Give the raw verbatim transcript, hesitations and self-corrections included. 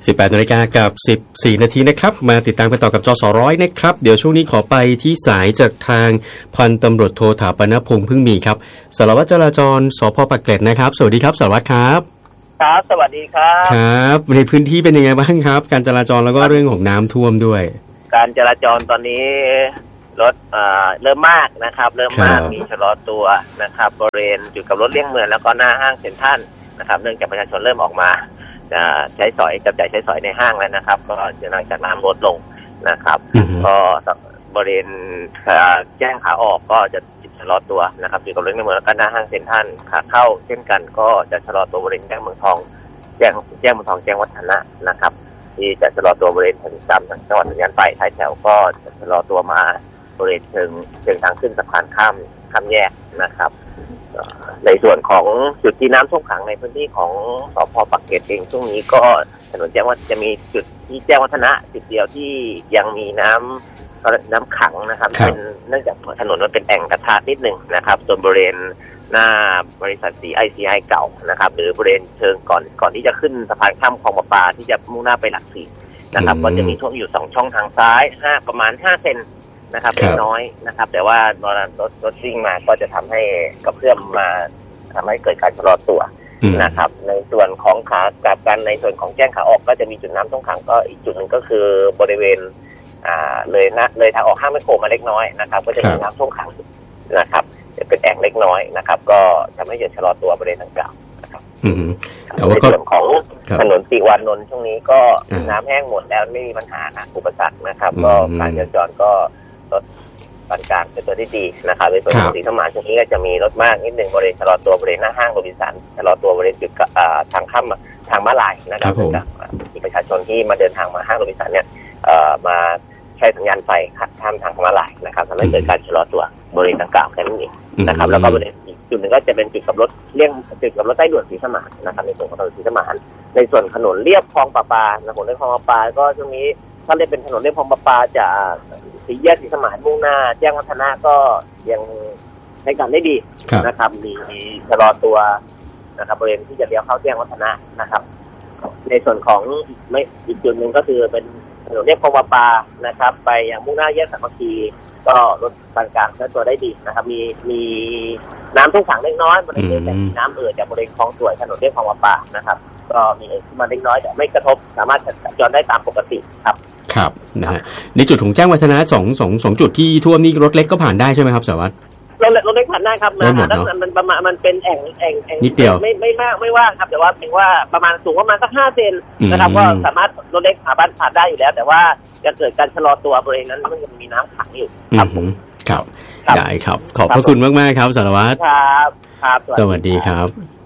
สิบแปดนาฬิกากับสิบสี่นาทีนะครับมาติดตามกันต่อกับจสร้อยนะครับเดี๋ยวช่วงนี้ขอไปที่สายจากทางพันตำรวจโทถาปนพงษ์พึ่งมีครับสารวัตรจราจรสภ.ปากเกร็ดนะครับสวัสดีครับสารวัตรครับครับสวัสดีครับครับในพื้นที่เป็นยังไงบ้างครับการจราจรแล้วก็เรื่องของน้ำท่วมด้วยการจราจรตอนนี้รถเอ่อเริ่มมากนะครับเริ่มมากมีชะลอตัวนะครับบริเวณจุดกับรถเลี่ยงเมืองแล้วก็หน้าห้างเซ็นทรัลนะครับเนื่องจากประชาชนเริ่มออกมาใช้สอยจับจ่ายใช้สอยในห้างแล้วนะครับก็จะหลังจากน้ำลดลงนะครับก็บริเวณแจ้งขาออกก็จะชะลอตัวนะครับจุดกับรถเลี่ยงเมืองแล้วก็หน้าห้างเซ็นทรัลขาเข้าเช่นกันก็จะชะลอตัวบริเวณแจ้งเมืองทองแจ้งแจ้งเมืองทองแจ้งวัฒนะนะครับที่จะชะลอตัวบริเวณถนนจำจังหวัดสัญญาณไฟท้ายแถวก็จะชะลอตัวมาบริเวณเชิงเชิงทางขึ้นสะพานข้ามข้ามแยกนะครับในส่วนของจุดที่น้ำท่วมขังในพื้นที่ของสภ.ปากเกร็ดเองช่วงนี้ก็ถนนแจ้งว่าจะมีจุดที่แจ้งวัฒนะจุดเดียวที่ยังมีน้ำน้ำขังนะครับเป็นเนื่องจากถนนมันเป็นแอ่งกระทะนิดหนึ่งนะครับส่วนบริเวณหน้าบริษัทสี ไอ ซี ไอ เก่านะครับหรือบริเวณเชิงก่อนก่อนที่จะขึ้นสะพานข้ามคลองประปาที่จะมุ่งหน้าไปหลักสี่นะครับก็จะมีท่วมอยู่สองช่องทางซ้ายห้าประมาณห้าเซนนะครับเล็กน้อยนะครับแต่ว่ารถรถรถวิ่งมาก็จะทำให้กระเพื่อมมาทำให้เกิดการชะลอตัวนะครับในส่วนของขากลับกันในส่วนของแจ้งขาออกก็จะมีจุดน้ำท่วมขังก็อีกจุดหนึ่งก็คือบริเวณอ่าเลยนะเลยทางออกห้างแมคโครมาเล็กน้อยนะครับก็จะมีน้ำท่วมขังนะครับจะเป็นแอ่งเล็กน้อยนะครับก็ทำให้เกิดชะลอตัวบริเวณดังกล่าวนะครับในส่วนของถนนติวานนท์ช่วงนี้ก็น้ำแห้งหมดแล้วไม่มีปัญหานะอุปสรรคนะครับก็การจราจรก็รถปานกลางเป็นตัวที่ดีนะครับในส่วนของสีสมานช่วงนี้ก็จะมีรถมากนิดหนึ่งบริเวณชะลอตัวบริเวณหน้าห้างโรบินสันชะลอตัวบริเวณจุดทางข้ามทางม้าลายนะครับมีประชาชนที่มาเดินทางมาห้างโรบินสันเนี่ยมาใช้สัญญาณไฟข้ามทางม้าลายนะครับทำให้เกิดการชะลอตัวบริเวณดังกล่าวแค่นั้นเองนะครับแล้วก็บริเวณอีกจุดหนึ่งก็จะเป็นจุดกับรถเลี่ยงจุดกับรถใต้ด่วนสีสมานนะครับในส่วนของถนนสีสมานในส่วนถนนเลียบคลองประปาถนนเลียบคลองประปาก็ช่วงนี้ถ้าเรียกเป็นถนนเลียบคลองประปาจะสีแยกสีสมานมุ่งหน้าแจ้งวัฒนะก็ยังใช้การได้ดีนะครับมีชะลอตัวนะครับบริเวณที่จะเลี้ยวเข้าแจ้งวัฒนะนะครับในส่วนของไม่อีกจุดหนึ่งก็คือเป็นถนนเลียบคลองประปานะครับไปยังมุ่งหน้าแยกสามัคคีก็รถปานกลางใช้ตัวได้ดีนะครับมีมีน้ำท่วมขังเล็กน้อยบริเวณแต่น้ำเอ่อจากบริเวณคลองสวยถนนเลียบคลองประปานะครับก็มีเอ่อขึ้นมาเล็กน้อยแต่ไม่กระทบสามารถสัญจรได้ตามปกติครับครับนะฮะในจุดของแจ้งวัฒนะสองสองสองจุดที่ท่วมนี่รถเล็กก็ผ่านได้ใช่ไหมครับสารวัตรรถรถเล็กผ่านได้ครับนะมันประมาณมันเป็นแอ่งแอ่งแอ่งนิดเดียวไม่ไม่มากไม่ว่างครับแต่ว่าเพียงว่าประมาณสูงประมาณสักห้าเซนนะครับก็สามารถรถเล็กผ่านบ้านผ่านได้อยู่แล้วแต่ว่าจะเกิดการชะลอตัวบริเวณนั้นมันยังมีน้ำขังอยู่ครับผมครับได้ครับขอบพระคุณมากๆครับสารวัตรครับครับสวัสดีครับ